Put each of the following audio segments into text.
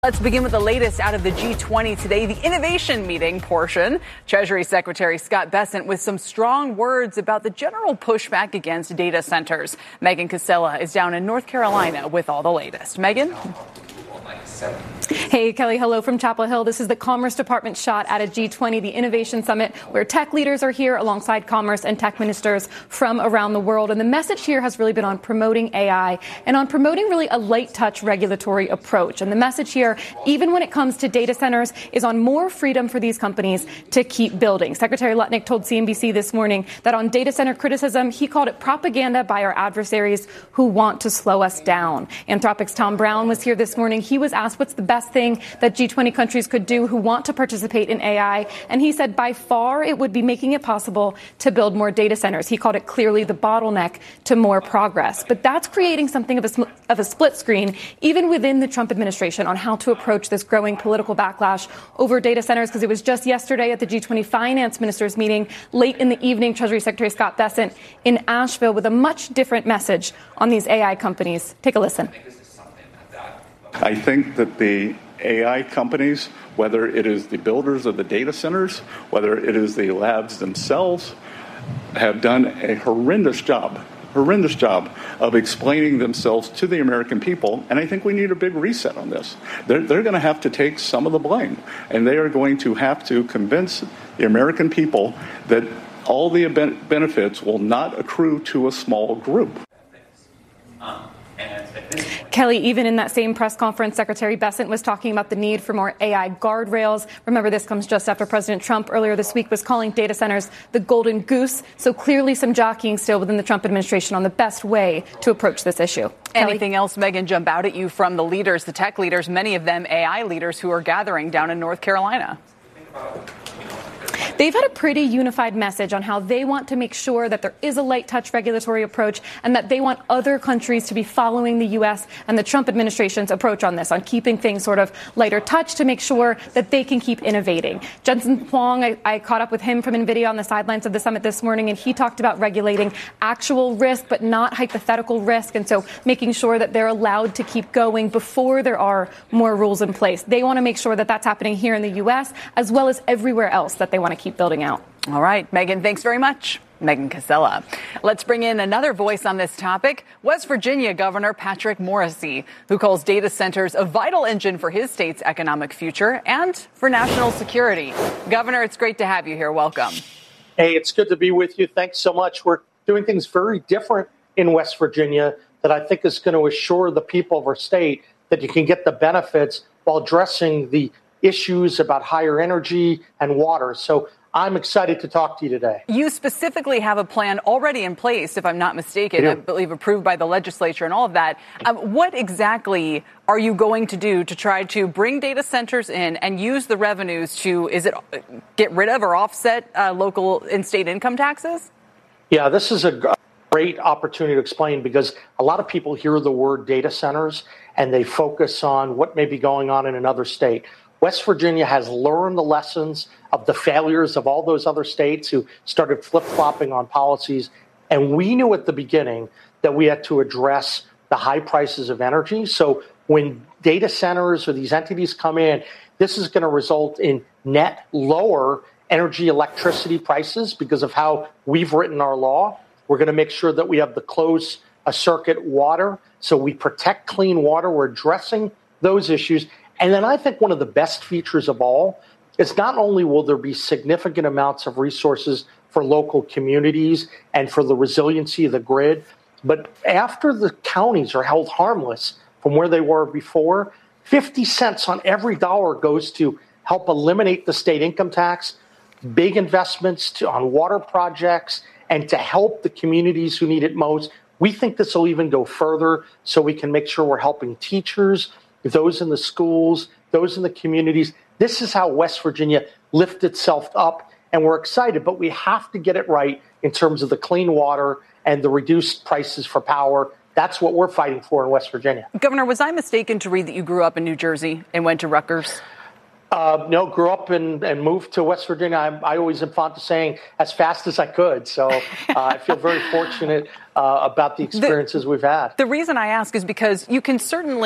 Let's begin with the latest out of the G20 today, the innovation meeting portion. Treasury Secretary Scott Bessent with some strong words about the general pushback against data centers. Megan Cassella is down in North Carolina with all the latest. Megan? Hey, Kelly. Hello from Chapel Hill. This is the Commerce Department shot at a G20, the Innovation Summit, where tech leaders are here alongside commerce and tech ministers from around the world. And the message here has really been on promoting AI and on promoting really a light touch regulatory approach. And the message here, even when it comes to data centers, is on more freedom for these companies to keep building. Secretary Lutnick told CNBC this morning that on data center criticism, he called it propaganda by our adversaries who want to slow us down. Anthropic's Tom Brown was here this morning. He was asked what's the best thing that G20 countries could do who want to participate in AI. And he said by far it would be making it possible to build more data centers. He called it clearly the bottleneck to more progress. But that's creating something of a split screen, even within the Trump administration, on how to approach this growing political backlash over data centers, because it was just yesterday at the G20 finance ministers meeting late in the evening, Treasury Secretary Scott Bessent in Asheville with a much different message on these AI companies. Take a listen. I think that the AI companies, whether it is the builders of the data centers, whether it is the labs themselves, have done a horrendous job of explaining themselves to the American people. And I think we need a big reset on this. They're going to have to take some of the blame, and they are going to have to convince the American people that all the benefits will not accrue to a small group. Kelly, even in that same press conference, Secretary Bessent was talking about the need for more AI guardrails. Remember, this comes just after President Trump earlier this week was calling data centers the golden goose. So clearly some jockeying still within the Trump administration on the best way to approach this issue. Anything else, Megan, jump out at you from the leaders, the tech leaders, many of them AI leaders who are gathering down in North Carolina? They've had a pretty unified message on how they want to make sure that there is a light touch regulatory approach and that they want other countries to be following the U.S. and the Trump administration's approach on this, on keeping things sort of lighter touch to make sure that they can keep innovating. Jensen Huang, I caught up with him from NVIDIA on the sidelines of the summit this morning, and he talked about regulating actual risk but not hypothetical risk, and so making sure that they're allowed to keep going before there are more rules in place. They want to make sure that that's happening here in the U.S. as well as everywhere else that they want to keep building out. All right, Megan, thanks very much. Megan Cassella. Let's bring in another voice on this topic, West Virginia Governor Patrick Morrisey, who calls data centers a vital engine for his state's economic future and for national security. Governor, it's great to have you here. Welcome. Hey, it's good to be with you. Thanks so much. We're doing things very different in West Virginia that I think is going to assure the people of our state that you can get the benefits while addressing the issues about higher energy and water. So I'm excited to talk to you today. You specifically have a plan already in place, if I'm not mistaken, I believe approved by the legislature and all of that. What exactly are you going to do to try to bring data centers in and use the revenues to, get rid of or offset local and state income taxes? Yeah, this is a great opportunity to explain, because a lot of people hear the word data centers and they focus on what may be going on in another state. West Virginia has learned the lessons of the failures of all those other states who started flip-flopping on policies. And we knew at the beginning that we had to address the high prices of energy. So when data centers or these entities come in, this is going to result in net lower energy electricity prices because of how we've written our law. We're going to make sure that we have the closed circuit water, so we protect clean water. We're addressing those issues. And then I think one of the best features of all is not only will there be significant amounts of resources for local communities and for the resiliency of the grid, but after the counties are held harmless from where they were before, 50 cents on every dollar goes to help eliminate the state income tax, big investments on water projects, and to help the communities who need it most. We think this will even go further so we can make sure we're helping teachers, those in the schools, those in the communities. This is how West Virginia lifts itself up, and we're excited, but we have to get it right in terms of the clean water and the reduced prices for power. That's what we're fighting for in West Virginia. Governor, was I mistaken to read that you grew up in New Jersey and went to Rutgers? No, grew up and moved to West Virginia. I always am fond of saying as fast as I could. So I feel very fortunate about the experiences we've had. The reason I ask is because you can certainly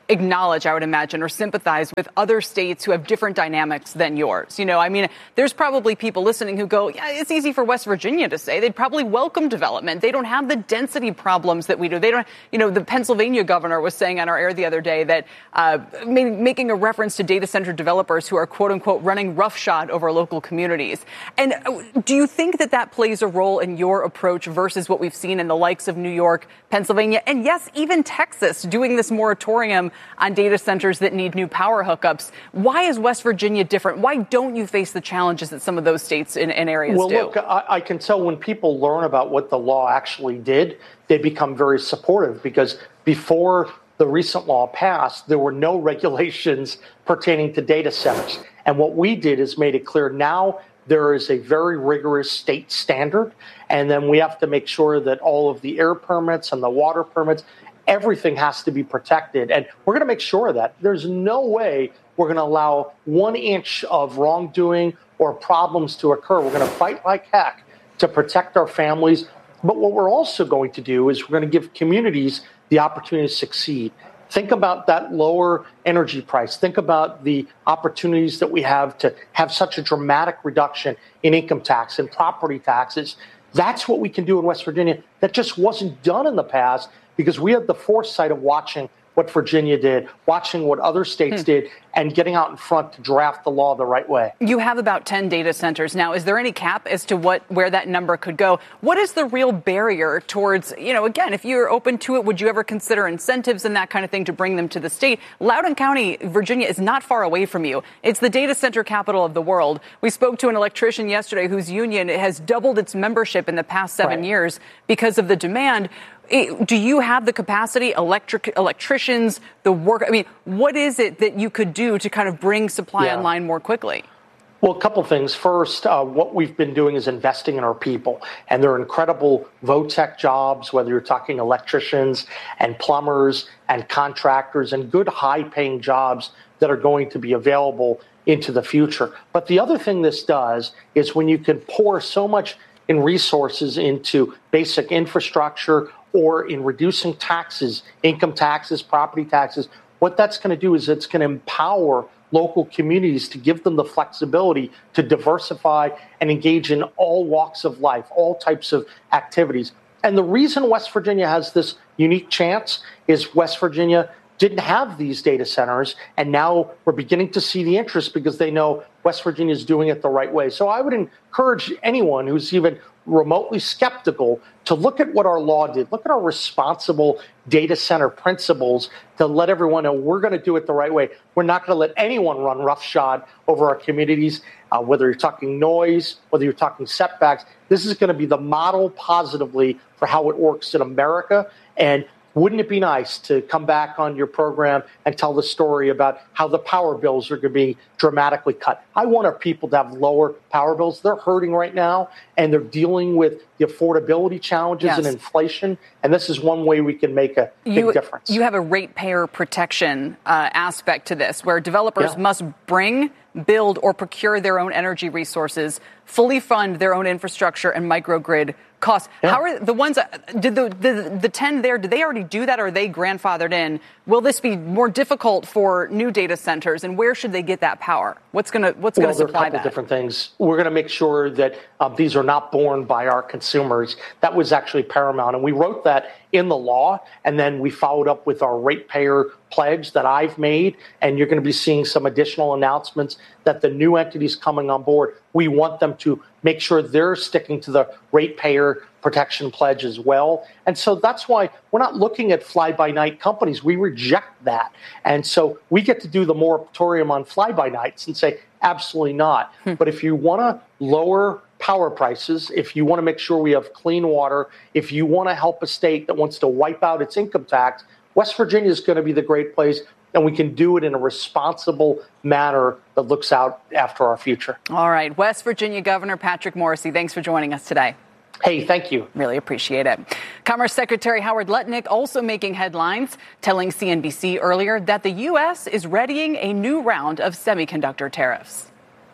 acknowledge, I would imagine, or sympathize with other states who have different dynamics than yours. I mean, there's probably people listening who go, yeah, it's easy for West Virginia to say. They'd probably welcome development. They don't have the density problems that we do. They don't, the Pennsylvania governor was saying on our air the other day that making a reference to data center developers who are, quote unquote, running roughshod over local communities. And do you think that plays a role in your approach versus what we've seen in the likes of New York, Pennsylvania, and yes, even Texas doing this moratorium on data centers that need new power hookups? Why is West Virginia different? Why don't you face the challenges that some of those states in areas do? Well, look, I can tell when people learn about what the law actually did, they become very supportive, because before the recent law passed, there were no regulations pertaining to data centers. And what we did is made it clear now there is a very rigorous state standard, and then we have to make sure that all of the air permits and the water permits, everything has to be protected. And we're going to make sure of that. There's no way we're going to allow 1 inch of wrongdoing or problems to occur. We're going to fight like heck to protect our families. But what we're also going to do is we're going to give communities the opportunity to succeed. Think about that lower energy price. Think about the opportunities that we have to have such a dramatic reduction in income tax and property taxes. That's what we can do in West Virginia. That just wasn't done in the past because we had the foresight of watching what Virginia did, watching what other states did, and getting out in front to draft the law the right way. You have about 10 data centers now. Is there any cap as to where that number could go? What is the real barrier towards, again, if you're open to it, would you ever consider incentives and that kind of thing to bring them to the state? Loudoun County, Virginia, is not far away from you. It's the data center capital of the world. We spoke to an electrician yesterday whose union has doubled its membership in the past 7 years because of the demand. Do you have the capacity, electricians, the work? I mean, what is it that you could do to kind of bring supply online more quickly? Well, a couple things. First, what we've been doing is investing in our people. And there are incredible VOTEC jobs, whether you're talking electricians and plumbers and contractors, and good high-paying jobs that are going to be available into the future. But the other thing this does is when you can pour so much in resources into basic infrastructure or in reducing taxes, income taxes, property taxes, what that's going to do is it's going to empower local communities to give them the flexibility to diversify and engage in all walks of life, all types of activities. And the reason West Virginia has this unique chance is West Virginia didn't have these data centers, and now we're beginning to see the interest because they know West Virginia is doing it the right way. So I would encourage anyone who's even remotely skeptical to look at what our law did. Look at our responsible data center principles to let everyone know we're going to do it the right way. We're not going to let anyone run roughshod over our communities, whether you're talking noise, whether you're talking setbacks. This is going to be the model positively for how it works in America. And wouldn't it be nice to come back on your program and tell the story about how the power bills are going to be dramatically cut? I want our people to have lower power bills. They're hurting right now, and they're dealing with the affordability challenges and inflation. And this is one way we can make a big difference. You have a ratepayer protection aspect to this, where developers must bring, build, or procure their own energy resources, fully fund their own infrastructure and microgrid costs. How are the ones, did the 10 there, did they already do that, or are they grandfathered in? Will this be more difficult for new data centers, and where should they get that power? What's going to supply that? There are a couple different things. We're going to make sure that these are not borne by our consumers. That was actually paramount, and we wrote that in the law, and then we followed up with our ratepayer pledge that I've made, and you're going to be seeing some additional announcements that the new entities coming on board, we want them to make sure they're sticking to the ratepayer protection pledge as well. And so that's why we're not looking at fly-by-night companies. We reject that. And so we get to do the moratorium on fly-by-nights and say, absolutely not. But if you want to lower power prices, if you want to make sure we have clean water, if you want to help a state that wants to wipe out its income tax, West Virginia is going to be the great place, and we can do it in a responsible manner that looks out after our future. All right. West Virginia Governor Patrick Morrisey, thanks for joining us today. Hey, thank you. Really appreciate it. Commerce Secretary Howard Lutnick also making headlines, telling CNBC earlier that the U.S. is readying a new round of semiconductor tariffs.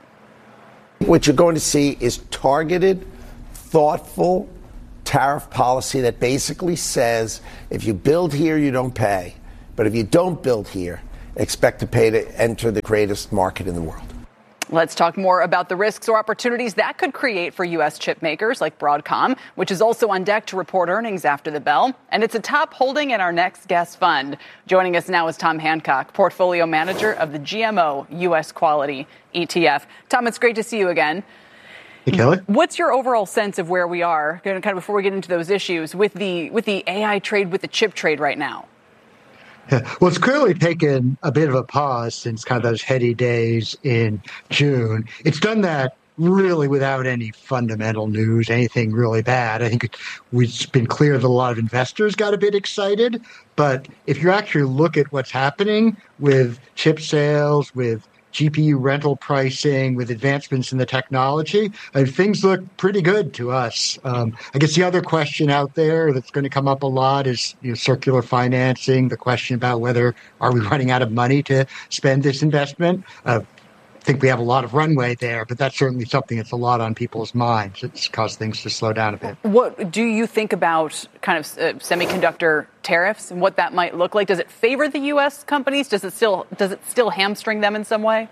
What you're going to see is targeted, thoughtful tariff policy that basically says if you build here, you don't pay. But if you don't build here, expect to pay to enter the greatest market in the world. Let's talk more about the risks or opportunities that could create for U.S. chip makers like Broadcom, which is also on deck to report earnings after the bell. And it's a top holding in our next guest fund. Joining us now is Tom Hancock, portfolio manager of the GMO U.S. Quality ETF. Tom, it's great to see you again. Hey, Kelly. What's your overall sense of where we are, kind of before we get into those issues, with the AI trade, with the chip trade right now? Yeah. Well, it's clearly taken a bit of a pause since kind of those heady days in June. It's done that really without any fundamental news, anything really bad. I think it's been clear that a lot of investors got a bit excited. But if you actually look at what's happening with chip sales, with GPU rental pricing, with advancements in the technology, things look pretty good to us. I guess the other question out there that's going to come up a lot is circular financing, the question about whether are we running out of money to spend this investment. I think we have a lot of runway there, but that's certainly something that's a lot on people's minds. It's caused things to slow down a bit. What do you think about kind of semiconductor tariffs and what that might look like? Does it favor the U.S. companies? Does it still hamstring them in some way?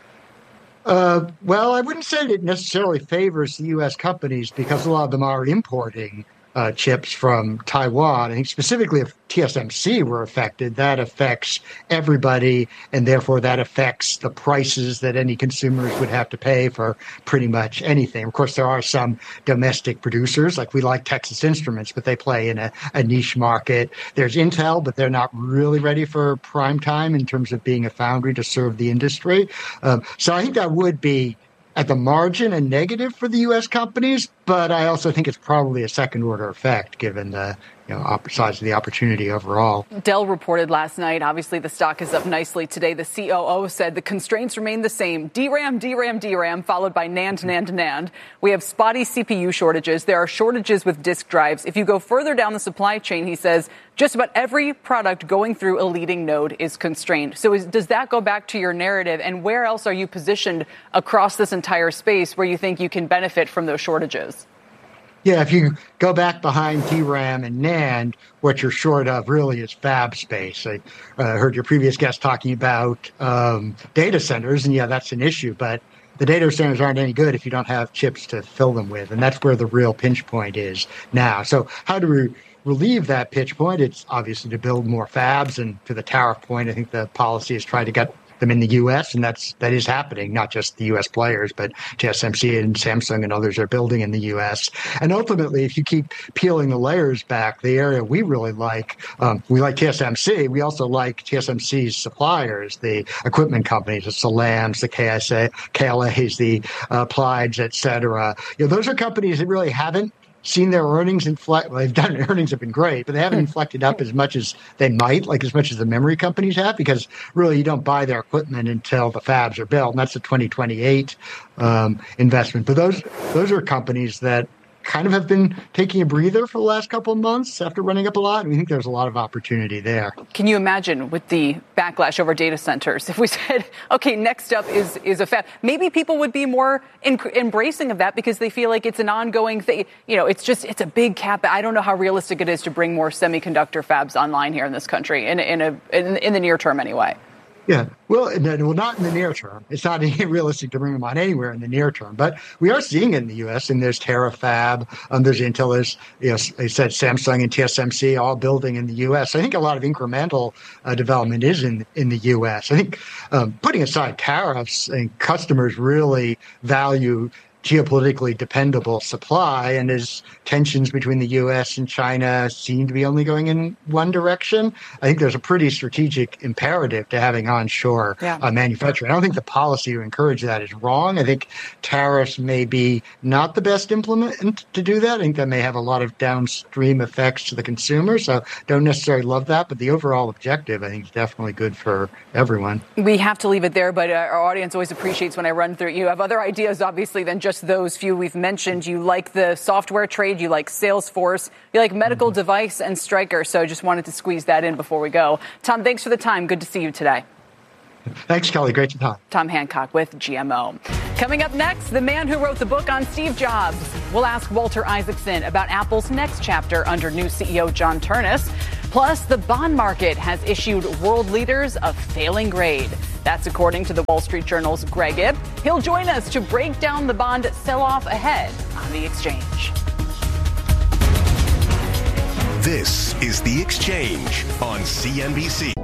Well, I wouldn't say that it necessarily favors the U.S. companies because a lot of them are importing chips from Taiwan. I think specifically if TSMC were affected, that affects everybody, and therefore that affects the prices that any consumers would have to pay for pretty much anything. Of course, there are some domestic producers, like we like Texas Instruments, but they play in a niche market. There's Intel, but they're not really ready for prime time in terms of being a foundry to serve the industry. So I think that would be at the margin a negative for the U.S. companies, but I also think it's probably a second-order effect given the size of the opportunity overall. Dell reported last night. Obviously, the stock is up nicely today. The COO said the constraints remain the same. DRAM, followed by NAND. We have spotty CPU shortages. There are shortages with disk drives. If you go further down the supply chain, he says, just about every product going through a leading node is constrained. So does that go back to your narrative? And where else are you positioned across this entire space where you think you can benefit from those shortages? Yeah, if you go back behind DRAM and NAND, what you're short of really is fab space. I heard your previous guest talking about data centers, and yeah, that's an issue, but the data centers aren't any good if you don't have chips to fill them with, and that's where the real pinch point is now. So how do we relieve that pinch point? It's obviously to build more fabs, and to the tariff point, I think the policy is trying to get them in the U.S., and that is happening. Not just the U.S. players, but TSMC and Samsung and others are building in the U.S. And ultimately, if you keep peeling the layers back, the area we really like TSMC. We also like TSMC's suppliers, the equipment companies, the Salams, the KLAs, the Applieds, et cetera. Those are companies that really haven't seen their earnings inflect. Well, earnings have been great, but they haven't inflected up as much as they might, like as much as the memory companies have, because really you don't buy their equipment until the fabs are built, and that's a 2028 investment. But those are companies that kind of have been taking a breather for the last couple of months after running up a lot, and we think there's a lot of opportunity there. Can you imagine with the backlash over data centers, if we said, okay, next up is a fab, maybe people would be more embracing of that because they feel like it's an ongoing thing. It's a big cap. I don't know how realistic it is to bring more semiconductor fabs online here in this country in the near term anyway. Yeah, well, not in the near term. It's not realistic to bring them on anywhere in the near term. But we are seeing it in the U.S., and there's TerraFab, there's Intel, there's, they said Samsung and TSMC all building in the U.S. I think a lot of incremental development is in the U.S. I think putting aside tariffs, and customers really value geopolitically dependable supply, and as tensions between the U.S. and China seem to be only going in one direction, I think there's a pretty strategic imperative to having onshore manufacturing. I don't think the policy to encourage that is wrong. I think tariffs may be not the best implement to do that. I think that may have a lot of downstream effects to the consumer, so don't necessarily love that, but the overall objective, I think, is definitely good for everyone. We have to leave it there, but our audience always appreciates when I run through. You have other ideas, obviously, than just those few we've mentioned. You like the software trade, you like Salesforce, you like medical device and Stryker. So just wanted to squeeze that in before we go. Tom, thanks for the time. Good to see you today. Thanks, Kelly. Great to talk. Tom Hancock with GMO. Coming up next, the man who wrote the book on Steve Jobs. We'll ask Walter Isaacson about Apple's next chapter under new CEO John Ternus. Plus, the bond market has issued world leaders a failing grade. That's according to the Wall Street Journal's Greg Ip. He'll join us to break down the bond sell-off ahead on The Exchange. This is The Exchange on CNBC.